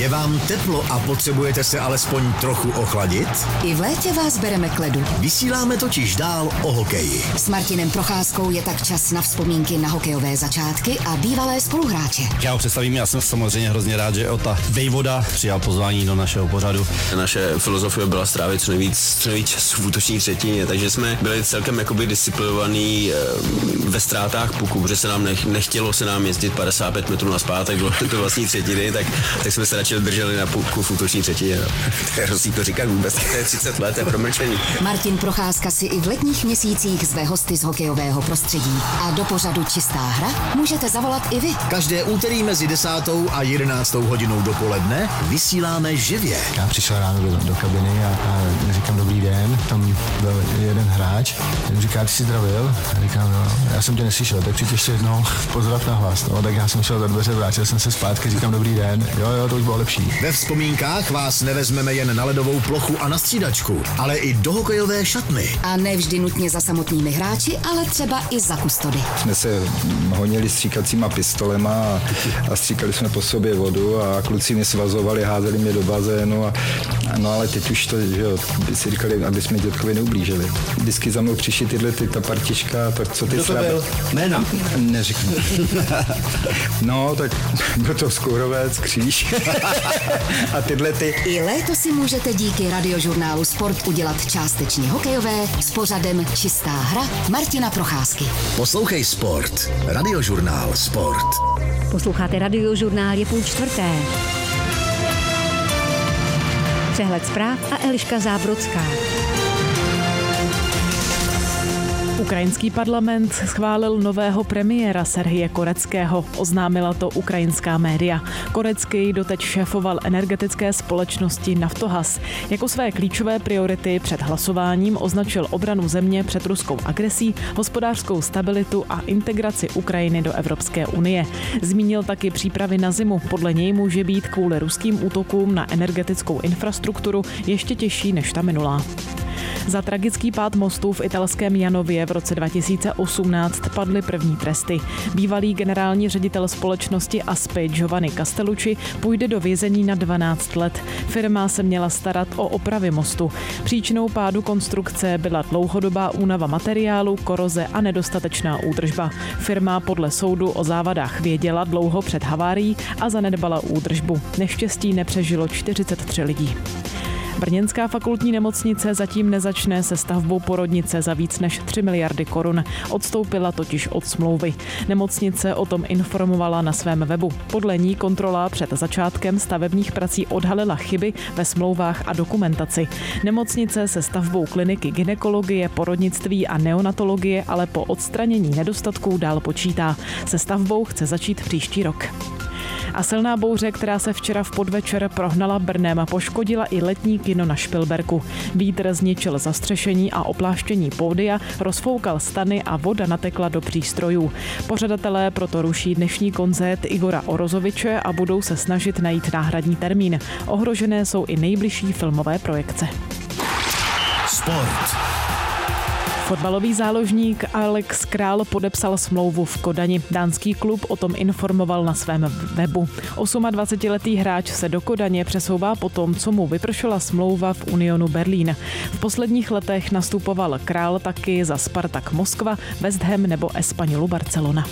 Je vám teplo a potřebujete se alespoň trochu ochladit? I v létě vás bereme k ledu. Vysíláme totiž dál o hokeji. S Martinem Procházkou je tak čas na vzpomínky na hokejové začátky a bývalé spoluhráče. Já ho představím, já jsem samozřejmě hrozně rád, že Ota Vejvoda přijal pozvání do našeho pořadu. Naše filozofie byla strávit co nejvíc času v útoční třetině, takže jsme byli celkem jakoby disciplinovaní ve ztrátách puku, protože se nám nechtělo se nám jezdit 55 metrů nazpátek do vlastní třetiny, tak jsme se radši drželi na puku v útoční třetině. No. To je hrozný to říkat vůbec, to je 30 let, je promlčení. Martin Procházka si i v letních měsících zve hosty z hokejového prostředí. A do pořadu Čistá hra můžete zavolat i vy. Každé úterý mezi 10. a 11. hodinou dopoledne vysíláme živě. Já přišel ráno do kabiny a říkám dobrý den, tam byl jeden hráč, ten říká, ty jsi zdravil? A říkám, no, já jsem tě neslyšel, tak přijď ještě jednou pozdrav na hlas. No, tak já jsem šel za dveře, vrátil jsem se zpátky, říkám dobrý den, jo, to už bylo lepší. Ve vzpomínkách vás nevezmeme jen na ledovou plochu a na střídačku, ale i do hokejové šatny. A ne vždy nutně za samotnými hráči, ale třeba i za kustody. Jsme se honili stříkacíma pistolema a stříkali jsme po sobě vodu a kluci mě svazovali, házeli mě do bazénu no ale teď už to, že jo, by si říkali, aby jsme dětkovi neublížili. Vždycky za mnou přišli ta partička, tak co ty Kdo to byl? Jména? Neříkám. No, tak byl to Skourovec, Kříž a tyhle ty. I léto si můžete díky radiožurnálu Sport udělat částečně hokejové s pořadem Čistá hra Martina Procházky. Poslouchej Sport. Radiožurnál Sport. Posloucháte Radiožurnál, je 3:30. Přehled zpráv a Eliška Zábrodská. Ukrajinský parlament schválil nového premiéra Serhije Koreckého, oznámila to ukrajinská média. Korecký doteď šéfoval energetické společnosti Naftogaz. Jako své klíčové priority před hlasováním označil obranu země před ruskou agresí, hospodářskou stabilitu a integraci Ukrajiny do Evropské unie. Zmínil taky přípravy na zimu, podle něj může být kvůli ruským útokům na energetickou infrastrukturu ještě těžší než ta minulá. Za tragický pád mostu v italském Janově v roce 2018 padly první tresty. Bývalý generální ředitel společnosti Aspi Giovanni Castellucci půjde do vězení na 12 let. Firma se měla starat o opravy mostu. Příčinou pádu konstrukce byla dlouhodobá únava materiálu, koroze a nedostatečná údržba. Firma podle soudu o závadách věděla dlouho před havárií a zanedbala údržbu. Neštěstí nepřežilo 43 lidí. Brněnská fakultní nemocnice zatím nezačne se stavbou porodnice za víc než 3 miliardy korun. Odstoupila totiž od smlouvy. Nemocnice o tom informovala na svém webu. Podle ní kontrola před začátkem stavebních prací odhalila chyby ve smlouvách a dokumentaci. Nemocnice se stavbou kliniky gynekologie, porodnictví a neonatologie ale po odstranění nedostatků dál počítá. Se stavbou chce začít příští rok. A silná bouře, která se včera v podvečer prohnala Brnem, poškodila i letní kino na Špilberku. Vítr zničil zastřešení a opláštění pódia, rozfoukal stany a voda natekla do přístrojů. Pořadatelé proto ruší dnešní koncert Igora Orozoviče a budou se snažit najít náhradní termín. Ohrožené jsou i nejbližší filmové projekce. Sport. Fotbalový záložník Alex Král podepsal smlouvu v Kodani. Dánský klub o tom informoval na svém webu. 28letý hráč se do Kodaně přesouvá po tom, co mu vypršela smlouva v Unionu Berlín. V posledních letech nastupoval Král taky za Spartak Moskva, West Ham nebo Espanyolu Barcelona.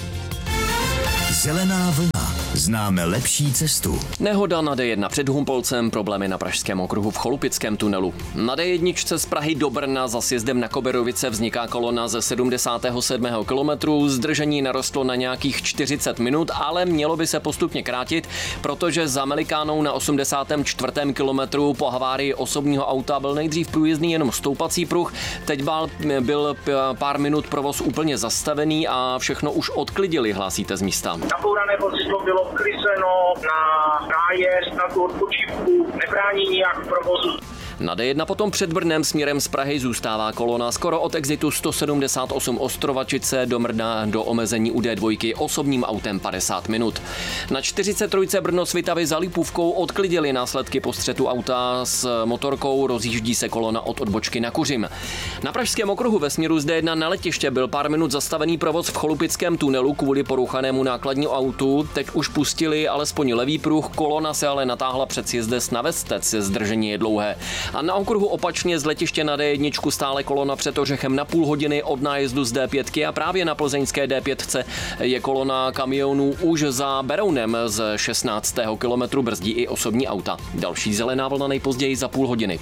Zelená vlna. Známe lepší cestu. Nehoda na D1 před Humpolcem, problémy na pražském okruhu v Cholupickém tunelu. Na D1 z Prahy do Brna za sjezdem na Koberovice vzniká kolona ze 77. kilometru. Zdržení narostlo na nějakých 40 minut, ale mělo by se postupně krátit, protože za Melikánou na 84. kilometru po havárii osobního auta byl nejdřív průjezdný jenom stoupací pruh. Teď byl pár minut provoz úplně zastavený a všechno už odklidili, hlásíte z místa. Nabourané vozidlo bylo vklizeno na nájezd, na tu odpočívku, nebrání nijak provozu. Na D1 potom před Brnem směrem z Prahy zůstává kolona skoro od exitu 178 Ostrovačice do Brna do omezení u D2 osobním autem 50 minut. Na 43 Brno Svitavy za Lipůvkou odklidili následky po střetu auta s motorkou, rozjíždí se kolona od odbočky na Kuřim. Na Pražském okruhu ve směru z D1 na letiště byl pár minut zastavený provoz v Cholupickém tunelu kvůli porouchanému nákladnímu autu. Teď už pustili alespoň levý pruh, kolona se ale natáhla před Sjezdes na Vestec, zdržení je dlouhé. A na okruhu opačně z letiště na D1 stále kolona před Ořechem na půl hodiny od nájezdu z D5 a právě na plzeňské D5 je kolona kamionů už za Berounem z 16. kilometru, brzdí i osobní auta. Další zelená vlna nejpozději za půl hodiny.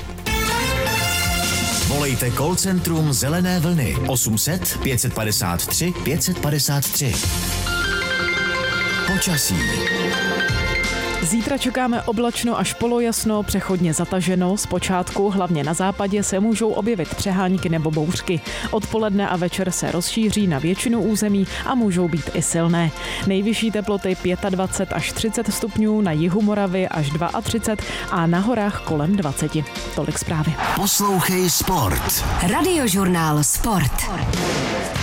Volejte call centrum Zelené vlny 800 553 553. Počasí. Zítra čekáme oblačno až polojasno, přechodně zataženo. Zpočátku, hlavně na západě, se můžou objevit přehánky nebo bouřky. Odpoledne a večer se rozšíří na většinu území a můžou být i silné. Nejvyšší teploty 25 až 30 stupňů, na jihu Moravy až 32 a na horách kolem 20. Tolik zprávy. Poslouchej Sport. Radiožurnál Sport.